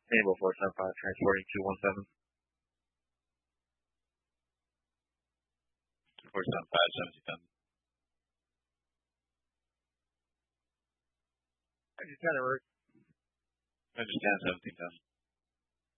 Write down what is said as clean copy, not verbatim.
Naval 475, transporting 217. 475, 17 ton. Engine 10 alert. Engine 10, 17 ton.